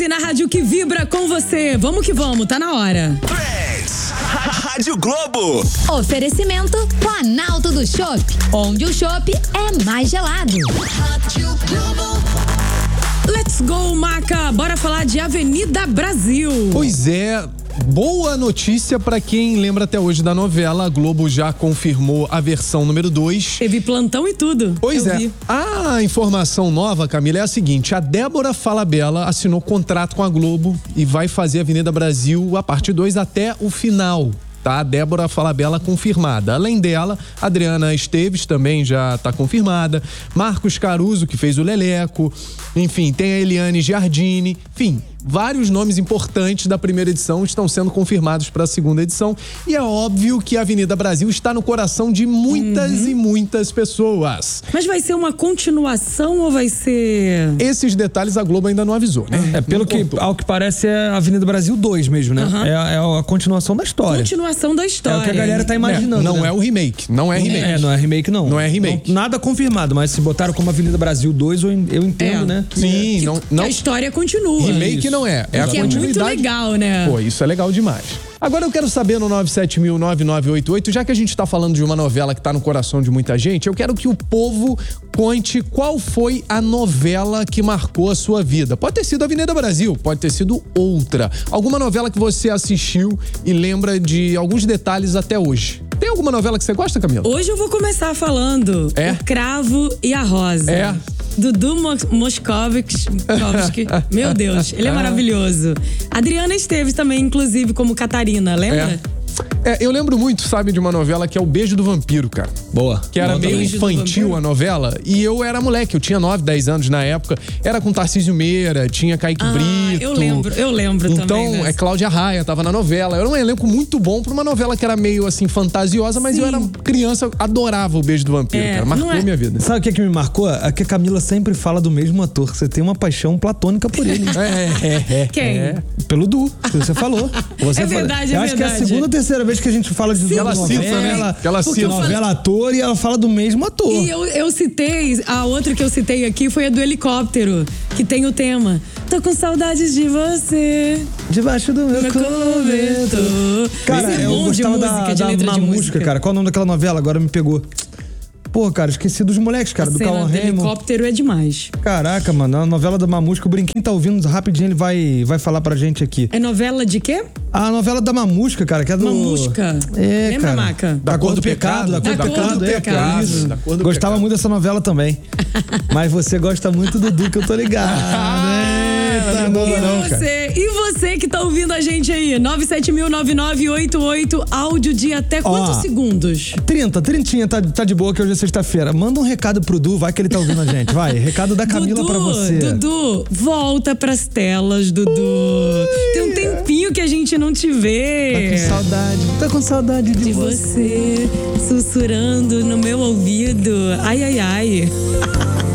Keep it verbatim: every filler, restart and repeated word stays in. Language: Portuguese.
E na rádio que vibra com você. Vamos que vamos, tá na hora. Trends, Rádio Globo. Oferecimento Planalto do Chopp, onde o chopp é mais gelado. Rádio Globo. Let's go, Maca. Bora falar de Avenida Brasil. Pois é. Boa notícia pra quem lembra até hoje da novela. A Globo já confirmou a versão número dois. Teve plantão e tudo. Pois Eu é. vi. A informação nova, Camila, é a seguinte: a Débora Falabella assinou contrato com a Globo e vai fazer Avenida Brasil a parte dois até o final. Tá, a Débora Falabella confirmada. Além dela, Adriana Esteves também já tá confirmada. Marcos Caruso, que fez o Leleco. Enfim, tem a Eliane Giardini. Enfim, vários nomes importantes da primeira edição estão sendo confirmados para a segunda edição. E é óbvio que a Avenida Brasil está no coração de muitas uhum. e muitas pessoas. Mas vai ser uma continuação ou vai ser... Esses detalhes a Globo ainda não avisou, né? É, pelo que, ao que parece, é a Avenida Brasil dois mesmo, né? Uhum. É, a, é a continuação da história. Continuação da história. É o que a galera tá imaginando. É, não né? é o remake. Não é remake. É, não é remake, não. Não é remake. Não, nada confirmado, mas se botaram como Avenida Brasil dois, eu, eu entendo, É. né? Sim, Que, não, que não. a história continua. Remake Isso. não é. É a que é muito continuidade. legal, né? Pô, isso é legal demais. Agora eu quero saber no nove sete mil, nove nove oito oito, já que a gente tá falando de uma novela que tá no coração de muita gente, eu quero que o povo conte qual foi a novela que marcou a sua vida. Pode ter sido Avenida Brasil, pode ter sido outra. Alguma novela que você assistiu e lembra de alguns detalhes até hoje. Tem alguma novela que você gosta, Camila? Hoje eu vou começar falando É? O Cravo e a Rosa. É? Dudu Mos- Moscovitch. Moscovitch. Meu Deus, ele é maravilhoso. Adriana Esteves também, inclusive, como Catarina, lembra? É, eu lembro muito, sabe, de uma novela que é O Beijo do Vampiro, cara. Boa. Que era Bota meio Beijo do infantil Vampiro. a novela. E eu era moleque, eu tinha nove, dez anos na época. Era com Tarcísio Meira, tinha Kaique Ah, Brito. eu lembro, eu lembro então, também Então, dessa. é Cláudia Raia, tava na novela. Era um elenco muito bom pra uma novela que era meio, assim, fantasiosa. Mas Sim. eu era criança, adorava O Beijo do Vampiro, É, cara. Marcou não é- minha vida. Sabe o que, é que me marcou? É que a Camila sempre fala do mesmo ator. Você tem uma paixão platônica por ele. É, é, é. Quem? É. Pelo Du, que você falou. Você É fala- verdade, é Eu acho que é a verdade. segunda ou terceira vez que a gente fala de Que ela cita, né? Que ela Porque cita. eu falei- novela ator e ela fala do mesmo ator. E eu, eu citei, a outra que eu citei aqui foi a do helicóptero, que tem o tema. Tô com saudades de você, Debaixo do meu meu cobertor. cobertor. Cara, Esse é eu bom de gostava música, da, de da letra de Mamusca, música. cara. Qual é o nome daquela novela? Agora me pegou. Pô, cara, esqueci dos moleques, cara, A do cena Cauã do Raymond. helicóptero é demais. Caraca, mano, a novela da Mamusca, o Brinquinho tá ouvindo rapidinho, ele vai, vai falar pra gente aqui. É novela de quê? A novela da Mamusca, cara, que é do... Mamusca. É, Lembra, cara. Maca? Da, Cor do Pecado, da Cor do Pecado, é, Pecado. isso. Da Cor do Gostava Pecado. muito dessa novela também. Mas você gosta muito do Du, que eu tô ligado. Eita, não, E não, cara. você, e você que tá ouvindo a gente aí? nove sete mil, nove nove oito oito, áudio de até quantos Ó, segundos? trinta, trintinha, tá, tá de boa que hoje é sexta-feira. Manda um recado pro Du, vai que ele tá ouvindo a gente. Vai, recado da Camila Dudu, pra você. Dudu, volta pras telas, Dudu. Tem um tempinho que a gente não te Tá vê. com saudade. Tá com saudade de, De você, sussurrando no meu ouvido. Ai, ai, ai.